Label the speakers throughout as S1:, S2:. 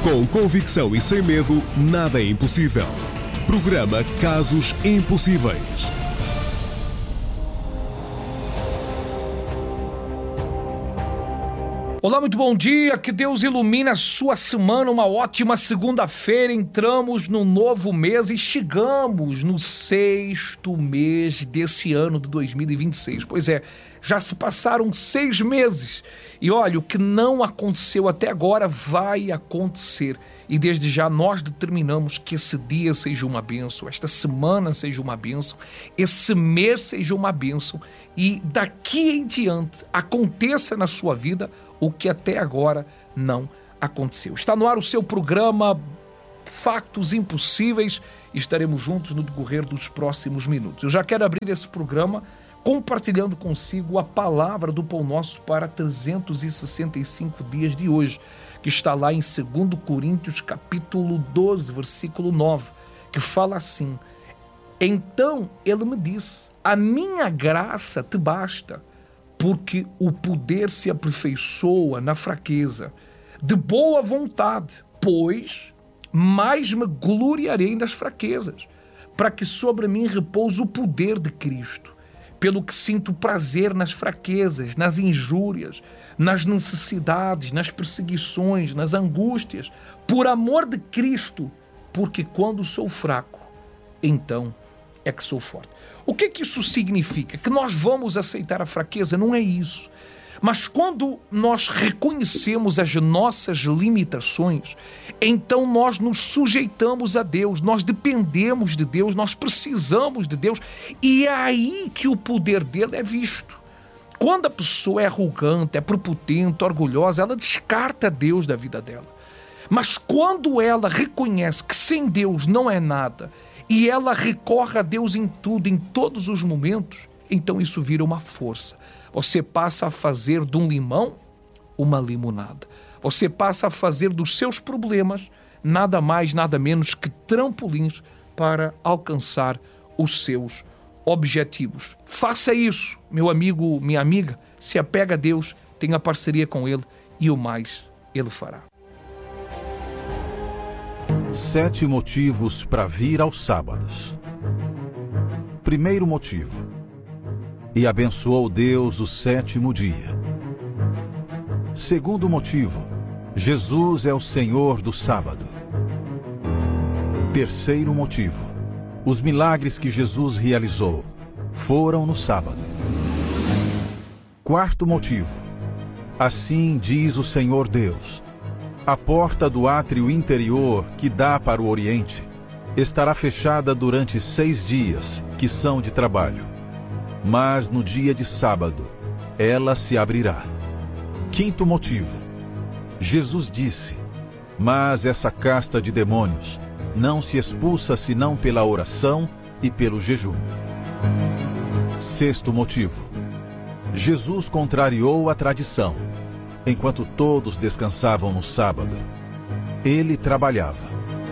S1: Com convicção e sem medo, nada é impossível. Programa Casos Impossíveis.
S2: Olá, muito bom dia, que Deus ilumine a sua semana, uma ótima segunda-feira. Entramos no novo mês e chegamos no 6º mês desse ano de 2026. Pois é, já se passaram 6 meses e olha, o que não aconteceu até agora vai acontecer. E desde já nós determinamos que esse dia seja uma bênção, esta semana seja uma bênção, esse mês seja uma bênção e daqui em diante aconteça na sua vida o que até agora não aconteceu. Está no ar o seu programa Factos Impossíveis e estaremos juntos no decorrer dos próximos minutos. Eu já quero abrir esse programa compartilhando consigo a palavra do Pão Nosso para 365 dias de hoje, que está lá em 2 Coríntios capítulo 12, versículo 9, que fala assim: então ele me disse, a minha graça te basta, porque o poder se aperfeiçoa na fraqueza. De boa vontade, pois, mais me gloriarei nas fraquezas, para que sobre mim repouse o poder de Cristo. Pelo que sinto prazer nas fraquezas, nas injúrias, nas necessidades, nas perseguições, nas angústias, por amor de Cristo, porque quando sou fraco, então é que sou forte. O que isso significa? Que nós vamos aceitar a fraqueza? Não é isso. Mas quando nós reconhecemos as nossas limitações, então nós nos sujeitamos a Deus, nós dependemos de Deus, nós precisamos de Deus, e é aí que o poder dele é visto. Quando a pessoa é arrogante, é prepotente, orgulhosa, ela descarta Deus da vida dela. Mas quando ela reconhece que sem Deus não é nada, e ela recorre a Deus em tudo, em todos os momentos, então isso vira uma força. Você passa a fazer de um limão uma limonada. Você passa a fazer dos seus problemas nada mais, nada menos que trampolins para alcançar os seus objetivos. Faça isso, meu amigo, minha amiga. Se apega a Deus, tenha parceria com Ele e o mais Ele fará.
S3: 7 motivos para vir aos sábados. Primeiro motivo: e abençoou Deus o 7º dia. Segundo motivo: Jesus é o Senhor do sábado. Terceiro motivo: os milagres que Jesus realizou foram no sábado. Quarto motivo: assim diz o Senhor Deus: a porta do átrio interior que dá para o Oriente estará fechada durante 6 dias, que são de trabalho. Mas no dia de sábado, ela se abrirá. Quinto motivo: Jesus disse: mas essa casta de demônios não se expulsa senão pela oração e pelo jejum. Sexto motivo: Jesus contrariou a tradição. Enquanto todos descansavam no sábado, ele trabalhava.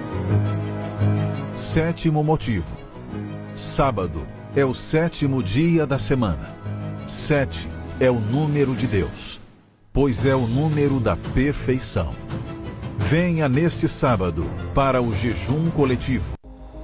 S3: Sétimo motivo: sábado é o 7º dia da semana. 7 é o número de Deus, pois é o número da perfeição. Venha neste sábado para o jejum coletivo.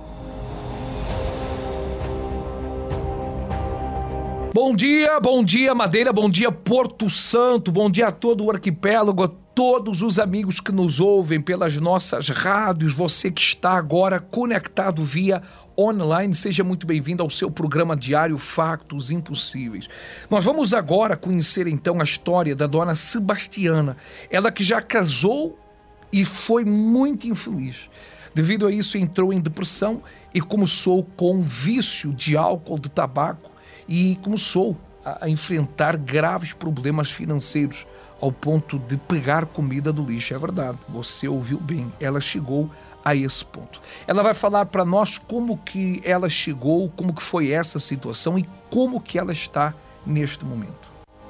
S2: Bom dia Madeira, bom dia Porto Santo, bom dia a todo o arquipélago, a todos os amigos que nos ouvem pelas nossas rádios, você que está agora conectado via online, seja muito bem-vindo ao seu programa diário Factos Impossíveis. Nós vamos agora conhecer então a história da dona Sebastiana, ela que já casou e foi muito infeliz. Devido a isso entrou em depressão e começou com vício de álcool, de tabaco, e começou a enfrentar graves problemas financeiros ao ponto de pegar comida do lixo. É verdade, você ouviu bem, ela chegou a esse ponto. Ela vai falar para nós como que ela chegou, como que foi essa situação e como que ela está neste momento.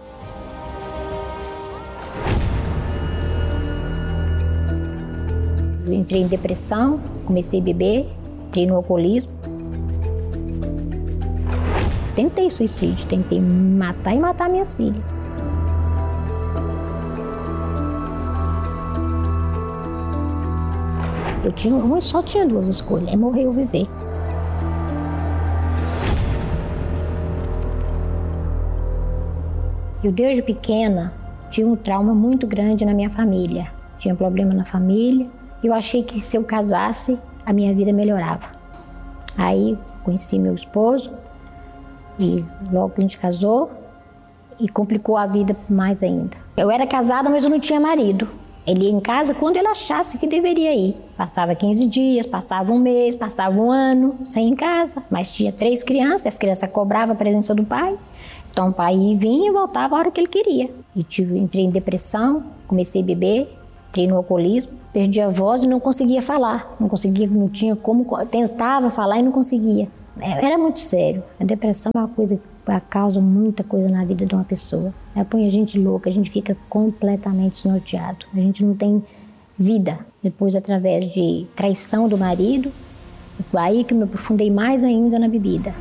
S4: Eu entrei em depressão, comecei a beber, entrei no alcoolismo. Tentei suicídio, tentei matar e matar minhas filhas. Eu só tinha duas escolhas, é morrer ou viver. Eu, desde pequena, tive um trauma muito grande na minha família. Tinha problema na família. Eu achei que se eu casasse, a minha vida melhorava. Aí, conheci meu esposo e logo a gente casou e complicou a vida mais ainda. Eu era casada, mas eu não tinha marido. Ele ia em casa quando ele achasse que deveria ir. Passava 15 dias, passava um mês, passava um ano sem ir em casa. Mas tinha 3 crianças, as crianças cobravam a presença do pai. Então o pai vinha e voltava a hora que ele queria. Entrei em depressão, comecei a beber, entrei no alcoolismo, perdi a voz e não conseguia falar. Não tinha como, tentava falar e não conseguia. Era muito sério. A depressão é uma coisa que causa muita coisa na vida de uma pessoa. Ela põe a gente louca, a gente fica completamente desnorteado. A gente não tem vida. Depois, através de traição do marido, aí que eu me aprofundei mais ainda na bebida.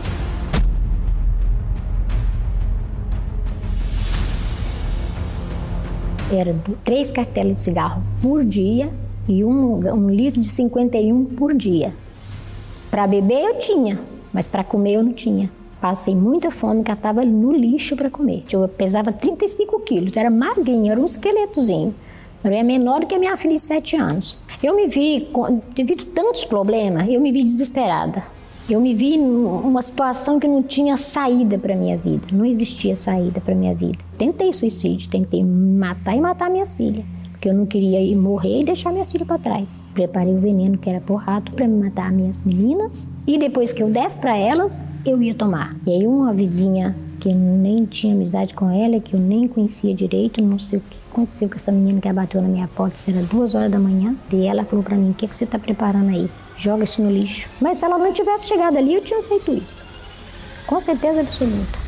S4: Eram 3 cartelas de cigarro por dia e um litro de 51 por dia. Para beber eu tinha, mas para comer eu não tinha. Passei muita fome, catava no lixo para comer. Eu pesava 35 quilos, era magrinha, era um esqueletozinho. Eu era menor do que a minha filha de 7 anos. Eu me vi, devido a tantos problemas, eu me vi desesperada. Eu me vi numa situação que não tinha saída para minha vida. Não existia saída para minha vida. Tentei suicídio, tentei me matar e matar minhas filhas. Porque eu não queria ir morrer e deixar minhas filhas para trás. Preparei o veneno que era por rato para me matar minhas meninas. E depois que eu desse para elas, eu ia tomar. E aí uma vizinha que eu nem tinha amizade com ela, que eu nem conhecia direito, não sei o que aconteceu com essa menina que abateu na minha porta, isso era 2 horas da manhã. E ela falou para mim, o que você está preparando aí? Joga isso no lixo. Mas se ela não tivesse chegado ali, eu tinha feito isso. Com certeza absoluta.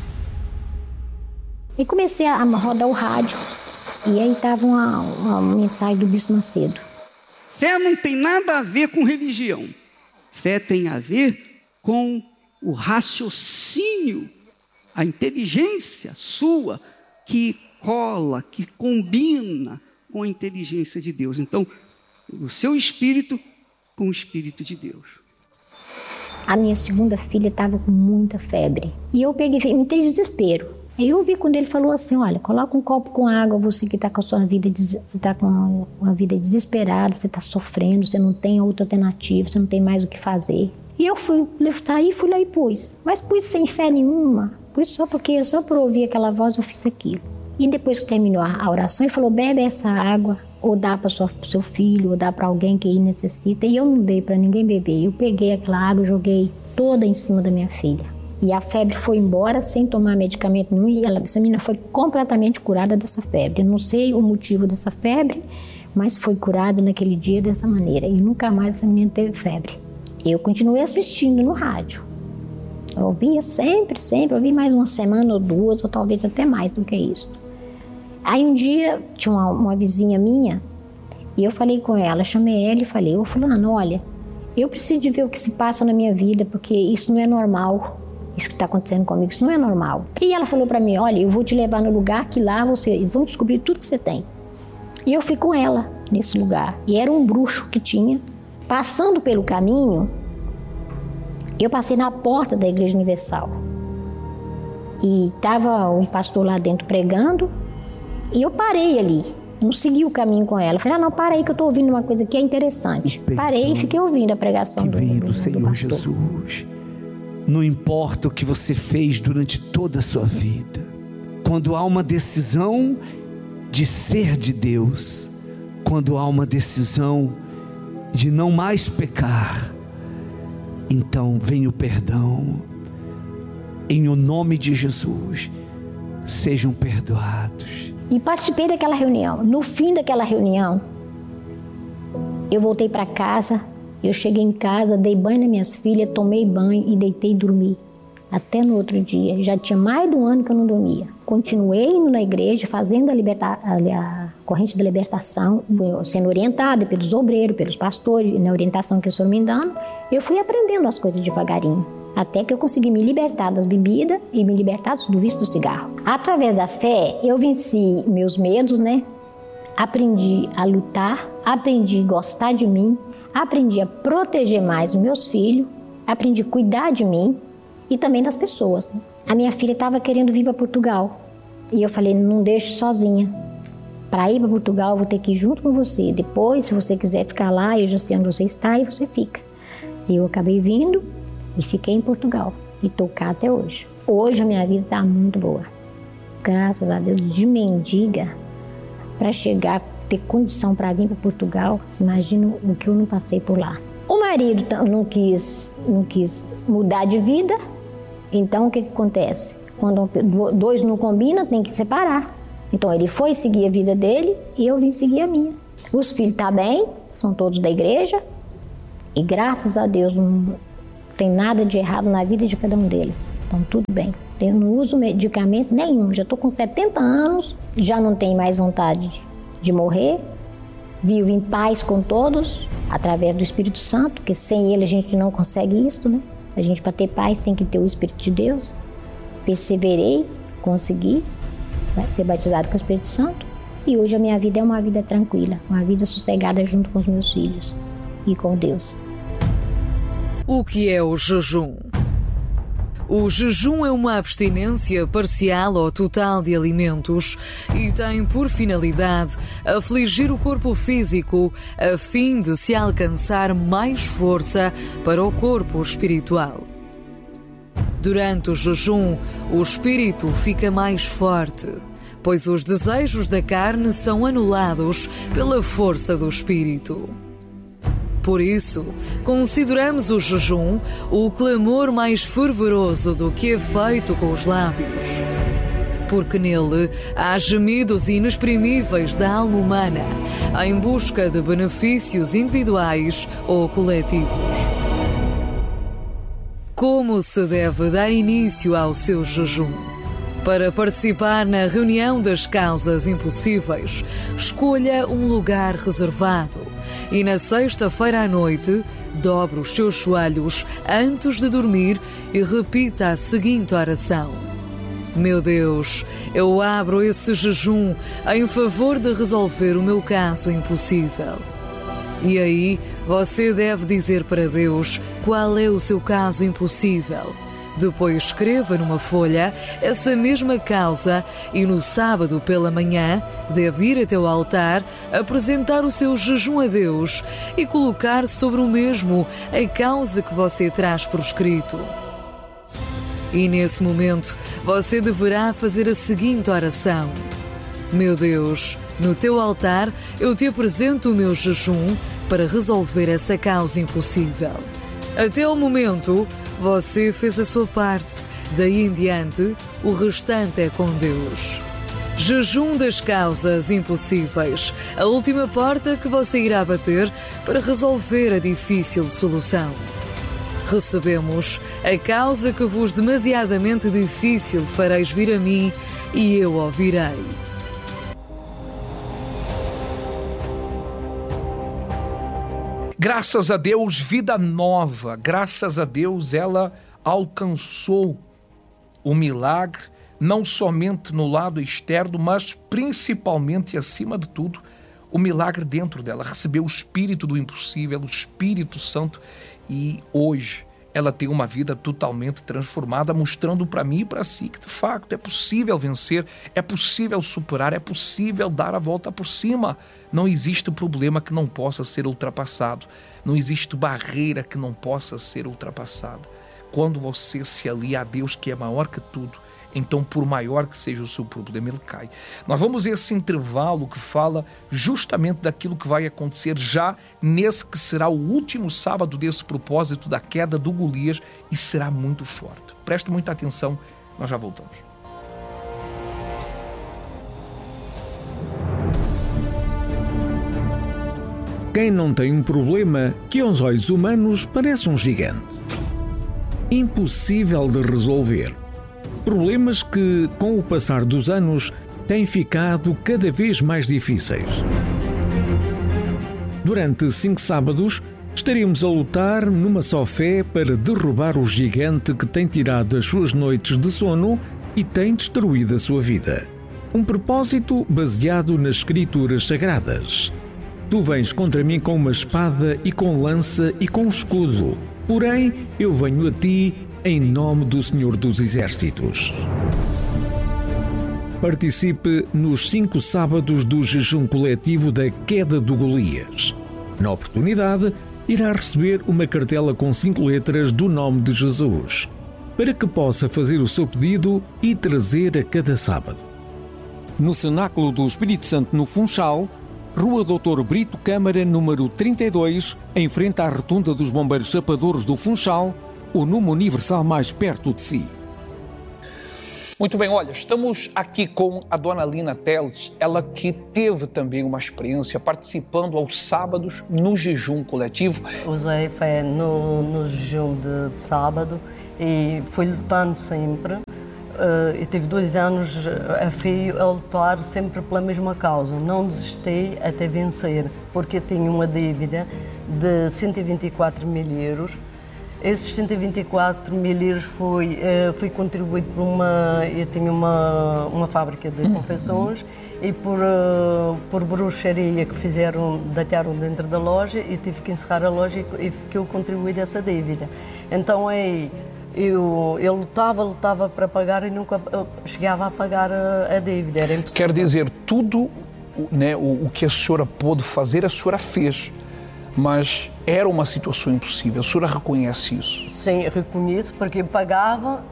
S4: E comecei a rodar o rádio. E aí estava uma mensagem do Bispo Macedo.
S5: Fé não tem nada a ver com religião. Fé tem a ver com o raciocínio, a inteligência sua, que cola, que combina com a inteligência de Deus. Então, o seu espírito com o Espírito de Deus.
S4: A minha segunda filha estava com muita febre. E eu peguei, me entrei em desespero. Aí eu vi quando ele falou assim, olha, coloca um copo com água, você que está com a sua vida, você está com uma vida desesperada, você está sofrendo, você não tem outra alternativa, você não tem mais o que fazer. E eu fui lá e pus. Mas pus sem fé nenhuma, pus só por ouvir aquela voz eu fiz aquilo. E depois que terminou a oração, ele falou, bebe essa água, ou dá para o seu filho, ou dá para alguém que necessita. E eu não dei para ninguém beber. Eu peguei aquela água e joguei toda em cima da minha filha. E a febre foi embora sem tomar medicamento nenhum. E essa menina foi completamente curada dessa febre. Eu não sei o motivo dessa febre, mas foi curada naquele dia dessa maneira. E nunca mais essa menina teve febre. Eu continuei assistindo no rádio. Eu ouvia sempre. Eu ouvi mais uma semana ou 2, ou talvez até mais do que isso. Aí um dia, tinha uma vizinha minha, e eu falei com ela, chamei ela e falei, ô fulano, olha, eu preciso de ver o que se passa na minha vida, porque isso não é normal, isso que está acontecendo comigo, isso não é normal. E ela falou para mim, olha, eu vou te levar no lugar que lá eles vão descobrir tudo que você tem. E eu fui com ela nesse lugar, e era um bruxo que tinha. Passando pelo caminho, eu passei na porta da Igreja Universal, e estava um pastor lá dentro pregando. E eu parei ali, não segui o caminho com ela. Eu falei, não, para aí que eu estou ouvindo uma coisa que é interessante. Parei e fiquei ouvindo a pregação do pastor.
S5: Jesus. Não importa o que você fez durante toda a sua vida. Quando há uma decisão de ser de Deus, quando há uma decisão de não mais pecar, então vem o perdão. Em o nome de Jesus, sejam perdoados.
S4: E participei daquela reunião. No fim daquela reunião, eu voltei para casa, eu cheguei em casa, dei banho nas minhas filhas, tomei banho e deitei e dormi. Até no outro dia, já tinha mais de um ano que eu não dormia. Continuei indo na igreja, fazendo a corrente da libertação, sendo orientada pelos obreiros, pelos pastores, na orientação que o Senhor me dando, eu fui aprendendo as coisas devagarinho. Até que eu consegui me libertar das bebidas e me libertar do vício do cigarro. Através da fé, eu venci meus medos, né? Aprendi a lutar, aprendi a gostar de mim, aprendi a proteger mais os meus filhos, aprendi a cuidar de mim e também das pessoas, né? A minha filha estava querendo vir para Portugal e eu falei, não deixe sozinha. Para ir para Portugal, eu vou ter que ir junto com você. Depois, se você quiser ficar lá, eu já sei onde você está e você fica. E eu acabei vindo e fiquei em Portugal. E estou cá até hoje. Hoje a minha vida está muito boa. Graças a Deus, de mendiga, para chegar, ter condição para vir para Portugal, imagino o que eu não passei por lá. O marido não quis mudar de vida, então o que acontece? Quando dois não combinam, tem que separar. Então ele foi seguir a vida dele e eu vim seguir a minha. Os filhos estão bem, são todos da igreja e graças a Deus não tem nada de errado na vida de cada um deles. Então tudo bem. Eu não uso medicamento nenhum, já estou com 70 anos, já não tenho mais vontade de morrer. Vivo em paz com todos, através do Espírito Santo, porque sem ele a gente não consegue isso, né? A gente, para ter paz, tem que ter o Espírito de Deus. Perseverei, consegui ser batizado com o Espírito Santo. E hoje a minha vida é uma vida tranquila, uma vida sossegada junto com os meus filhos e com Deus.
S6: O que é o jejum? O jejum é uma abstinência parcial ou total de alimentos e tem por finalidade afligir o corpo físico a fim de se alcançar mais força para o corpo espiritual. Durante o jejum, o espírito fica mais forte, pois os desejos da carne são anulados pela força do espírito. Por isso, consideramos o jejum o clamor mais fervoroso do que é feito com os lábios. Porque nele há gemidos inexprimíveis da alma humana em busca de benefícios individuais ou coletivos. Como se deve dar início ao seu jejum? Para participar na reunião das causas impossíveis, escolha um lugar reservado e na sexta-feira à noite, dobre os seus joelhos antes de dormir e repita a seguinte oração: Meu Deus, eu abro esse jejum em favor de resolver o meu caso impossível. E aí, você deve dizer para Deus qual é o seu caso impossível. Depois escreva numa folha essa mesma causa e no sábado pela manhã deve ir até o altar, apresentar o seu jejum a Deus e colocar sobre o mesmo a causa que você traz por escrito. E nesse momento você deverá fazer a seguinte oração: Meu Deus, no teu altar eu te apresento o meu jejum para resolver essa causa impossível. Até o momento, você fez a sua parte, daí em diante, o restante é com Deus. Jejum das causas impossíveis, a última porta que você irá bater para resolver a difícil solução. Recebemos a causa que vos demasiadamente difícil fareis vir a mim e eu ouvirei.
S2: Graças a Deus, vida nova. Graças a Deus, ela alcançou o milagre, não somente no lado externo, mas principalmente, acima de tudo, o milagre dentro dela. Recebeu o Espírito do impossível, o Espírito Santo, e hoje ela tem uma vida totalmente transformada, mostrando para mim e para si que, de facto, é possível vencer, é possível superar, é possível dar a volta por cima. Não existe problema que não possa ser ultrapassado. Não existe barreira que não possa ser ultrapassada. Quando você se alia a Deus, que é maior que tudo, então, por maior que seja o seu problema, ele cai. Nós vamos a esse intervalo que fala justamente daquilo que vai acontecer já nesse que será o último sábado desse propósito da queda do Golias, e será muito forte. Preste muita atenção, nós já voltamos.
S7: Quem não tem um problema que aos olhos humanos parece um gigante, impossível de resolver. Problemas que, com o passar dos anos, têm ficado cada vez mais difíceis. Durante 5 sábados, estaremos a lutar numa só fé para derrubar o gigante que tem tirado as suas noites de sono e tem destruído a sua vida. Um propósito baseado nas Escrituras Sagradas. Tu vens contra mim com uma espada e com lança e com escudo. Porém, eu venho a ti em nome do Senhor dos Exércitos. Participe nos 5 sábados do jejum coletivo da queda do Golias. Na oportunidade, irá receber uma cartela com 5 letras do nome de Jesus, para que possa fazer o seu pedido e trazer a cada sábado. No Cenáculo do Espírito Santo, no Funchal, Rua Dr. Brito Câmara, número 32, em frente à Rotunda dos Bombeiros Chapadores do Funchal, o número universal mais perto de si.
S2: Muito bem, olha, estamos aqui com a dona Lina Teles, ela que teve também uma experiência participando aos sábados no jejum coletivo.
S8: Usei fé no jejum de sábado e fui lutando sempre. Eu tive 2 anos a fio a lutar sempre pela mesma causa. Não desisti até vencer, porque eu tinha uma dívida de 124 mil euros. Esses 124 mil euros foi contribuído por eu tinha uma fábrica de confecções e por bruxaria que deitaram dentro da loja e tive que encerrar a loja e ficou contribuída essa dívida. Então aí eu lutava para pagar e nunca chegava a pagar a dívida, era impossível.
S2: Quer dizer, tudo, né, o que a senhora pôde fazer, a senhora fez. Mas era uma situação impossível, a senhora reconhece isso?
S8: Sim, reconheço, porque eu pagava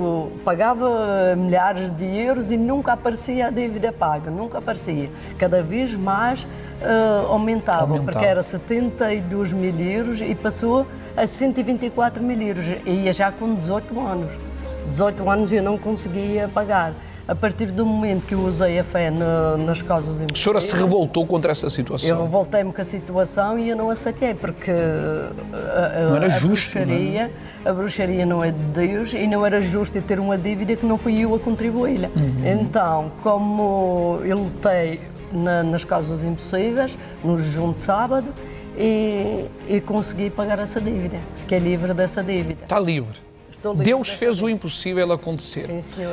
S8: milhares de euros e nunca aparecia a dívida paga, nunca aparecia. Cada vez mais aumentava, porque era 72 mil euros e passou a 124 mil euros, e ia já com 18 anos. 18 anos eu não conseguia pagar. A partir do momento que eu usei a fé nas causas impossíveis...
S2: A senhora se revoltou contra essa situação?
S8: Eu revoltei-me com a situação e eu não aceitei, porque
S2: não era justo,
S8: a bruxaria não é de Deus e não era justo eu ter uma dívida que não fui eu a contribuí-la. Então, como eu lutei nas causas impossíveis, no jejum de sábado, e consegui pagar essa dívida. Fiquei livre dessa dívida.
S2: Está livre.
S8: Estou livre.
S2: Deus fez o impossível acontecer.
S8: Sim, senhor.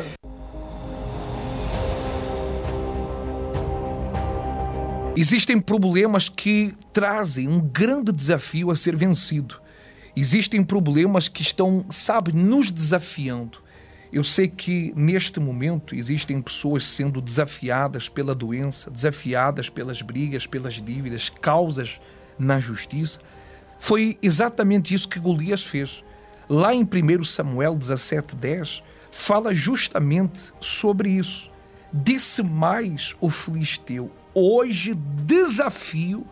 S2: Existem problemas que trazem um grande desafio a ser vencido. Existem problemas que estão, nos desafiando. Eu sei que neste momento existem pessoas sendo desafiadas pela doença, desafiadas pelas brigas, pelas dívidas, causas na justiça. Foi exatamente isso que Golias fez. Lá em 1 Samuel 17:10, fala justamente sobre isso. Disse mais o filisteu: Hoje desafio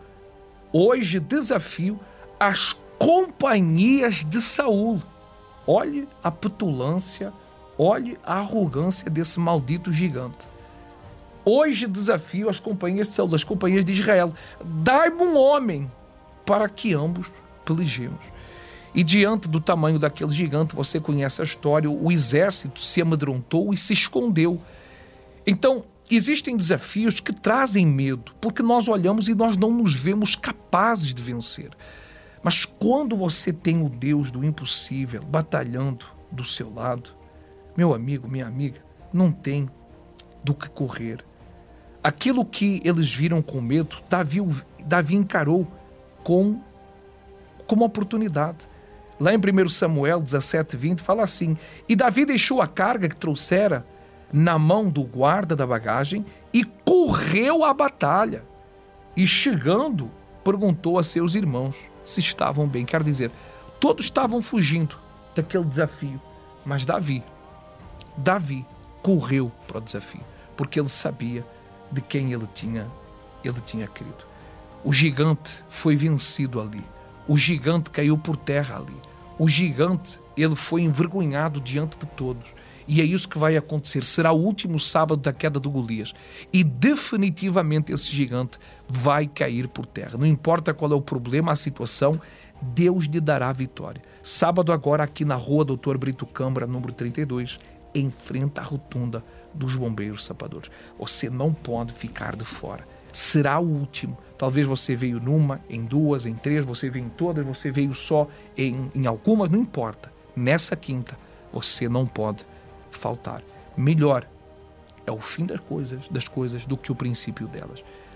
S2: as companhias de Saul. Olhe a petulância, olhe a arrogância desse maldito gigante. Hoje desafio as companhias de Saul, as companhias de Israel. Dai-me um homem para que ambos pelejemos. E diante do tamanho daquele gigante, você conhece a história, o exército se amedrontou e se escondeu. Então, existem desafios que trazem medo, porque nós olhamos e nós não nos vemos capazes de vencer. Mas quando você tem o Deus do impossível batalhando do seu lado, meu amigo, minha amiga, não tem do que correr. Aquilo que eles viram com medo, Davi encarou como oportunidade. Lá em 1 Samuel 17:20 fala assim: E Davi deixou a carga que trouxera na mão do guarda da bagagem e correu à batalha. E chegando, perguntou a seus irmãos se estavam bem. Quer dizer, todos estavam fugindo daquele desafio, mas Davi correu para o desafio, porque ele sabia de quem ele tinha crido. O gigante foi vencido ali. O gigante caiu por terra ali. O gigante, ele foi envergonhado diante de todos. E é isso que vai acontecer. Será o último sábado da queda do Golias. E definitivamente esse gigante vai cair por terra. Não importa qual é o problema, a situação, Deus lhe dará a vitória. Sábado agora aqui na Rua Dr. Brito Câmara, número 32, em frente à rotunda dos Bombeiros Chapadores. Você não pode ficar de fora. Será o último. Talvez você veio numa, em duas, em três, você veio em todas, você veio só em algumas, não importa. Nessa quinta, você não pode faltar. Melhor é o fim das coisas do que o princípio delas.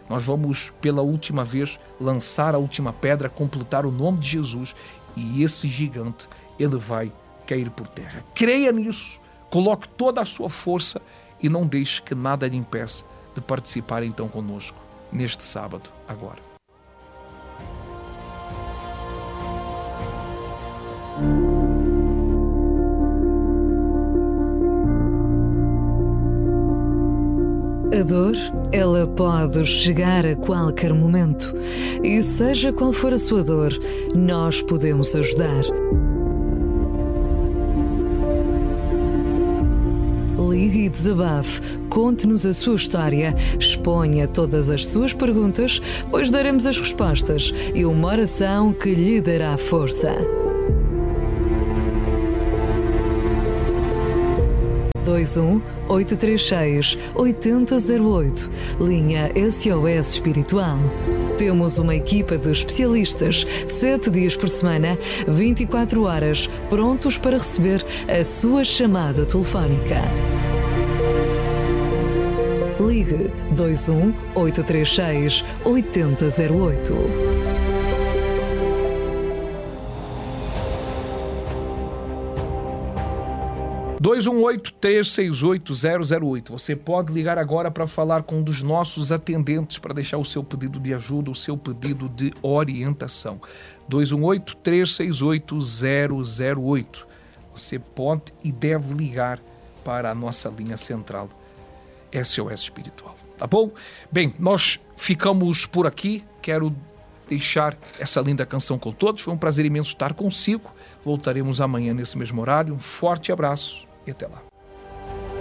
S2: Nós vamos, pela última vez, lançar a última pedra, completar o nome de Jesus, e esse gigante, ele vai cair por terra. Creia nisso, coloque toda a sua força e não deixe que nada lhe impeça de participar então conosco neste sábado, agora.
S6: A dor, ela pode chegar a qualquer momento. E seja qual for a sua dor, nós podemos ajudar. Ligue e desabafe, conte-nos a sua história, exponha todas as suas perguntas, pois daremos as respostas e uma oração que lhe dará força. 21-836-8008, linha SOS Espiritual. Temos uma equipa de especialistas, 7 dias por semana, 24 horas, prontos para receber a sua chamada telefónica. Ligue 21-836-8008. (218-368-008). Você pode ligar agora para falar com um dos nossos atendentes para deixar o seu pedido de ajuda, o seu pedido de orientação. 218-368-008. Você pode e deve ligar para a nossa linha central SOS Espiritual. Tá bom? Bem, nós ficamos por aqui. Quero deixar essa linda canção com todos. Foi um prazer imenso estar consigo. Voltaremos amanhã nesse mesmo horário. Um forte abraço e até lá.